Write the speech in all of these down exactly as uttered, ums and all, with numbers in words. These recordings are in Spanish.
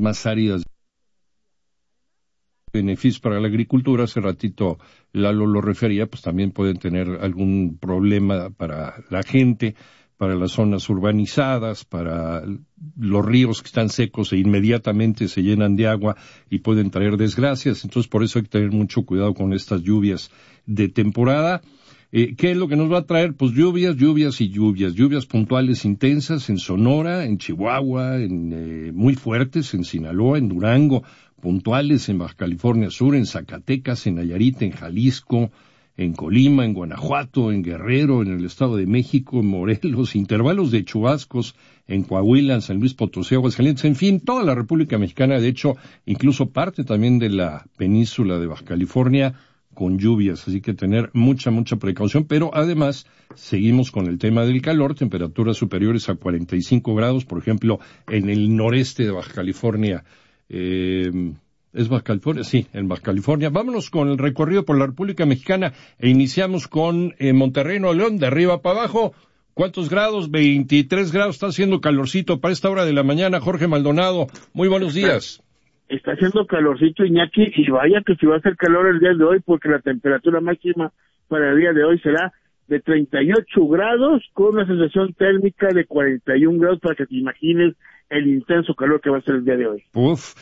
más áridas. Beneficios para la agricultura, hace ratito Lalo lo refería, pues también pueden tener algún problema para la gente, para las zonas urbanizadas, para los ríos que están secos e inmediatamente se llenan de agua y pueden traer desgracias. Entonces, por eso hay que tener mucho cuidado con estas lluvias de temporada. Eh, ¿Qué es lo que nos va a traer? Pues lluvias, lluvias y lluvias. Lluvias puntuales intensas en Sonora, en Chihuahua, en, eh, muy fuertes en Sinaloa, en Durango, puntuales en Baja California Sur, en Zacatecas, en Nayarit, en Jalisco, en Colima, en Guanajuato, en Guerrero, en el Estado de México, en Morelos, intervalos de chubascos en Coahuila, en San Luis Potosí, Aguascalientes, en fin, toda la República Mexicana, de hecho, incluso parte también de la península de Baja California, con lluvias, así que tener mucha, mucha precaución, pero además seguimos con el tema del calor, temperaturas superiores a cuarenta y cinco grados, por ejemplo, en el noreste de Baja California. Eh, ¿Es Baja California? Sí, en Baja California. Vámonos con el recorrido por la República Mexicana e iniciamos con eh, Monterrey, Nuevo León, de arriba para abajo. ¿Cuántos grados? veintitrés grados, está haciendo calorcito para esta hora de la mañana. Jorge Maldonado, muy buenos días. Está haciendo calorcito, Iñaki, y vaya que si va a hacer calor el día de hoy, porque la temperatura máxima para el día de hoy será de treinta y ocho grados, con una sensación térmica de cuarenta y un grados, para que te imagines el intenso calor que va a ser el día de hoy. Uf,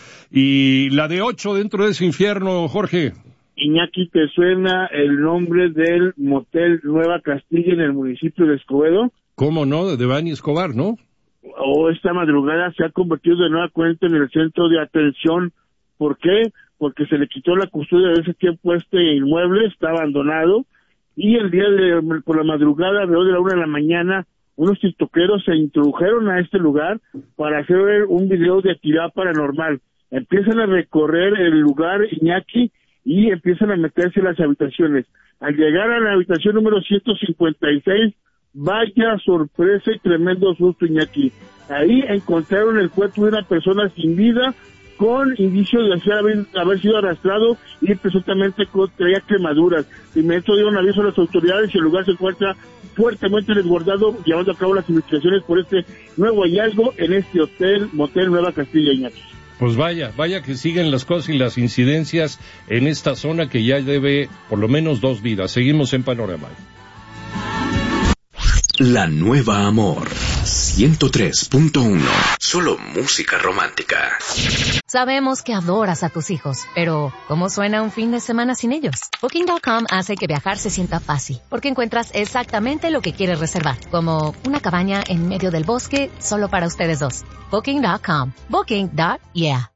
y la de ocho dentro de ese infierno, Jorge. Iñaki, ¿te suena el nombre del motel Nueva Castilla en el municipio de Escobedo? ¿Cómo no? De Devani Escobar, ¿no? O esta madrugada se ha convertido de nueva cuenta en el centro de atención. ¿Por qué? Porque se le quitó la custodia de ese tiempo. Este inmueble está abandonado, y el día de, por la madrugada, alrededor de la una de la mañana, unos tiktokeros se introdujeron a este lugar para hacer un video de actividad paranormal. Empiezan a recorrer el lugar, Iñaki, y empiezan a meterse en las habitaciones. Al llegar a la habitación número ciento cincuenta y seis, vaya sorpresa y tremendo susto, Iñaki. Ahí encontraron el cuerpo de una persona sin vida, con indicios de haber, haber sido arrastrado, y presuntamente traía quemaduras. Inmediatamente dieron aviso a las autoridades y el lugar se encuentra fuertemente resguardado, llevando a cabo las investigaciones por este nuevo hallazgo en este hotel, motel Nueva Castilla, Iñaki. Pues vaya, vaya que siguen las cosas y las incidencias en esta zona que ya debe por lo menos dos vidas. Seguimos en Panorama. La Nueva Amor, ciento tres punto uno. Solo música romántica. Sabemos que adoras a tus hijos, pero ¿cómo suena un fin de semana sin ellos? Booking punto com hace que viajar se sienta fácil, porque encuentras exactamente lo que quieres reservar, como una cabaña en medio del bosque solo para ustedes dos. Booking punto com. Booking. Yeah.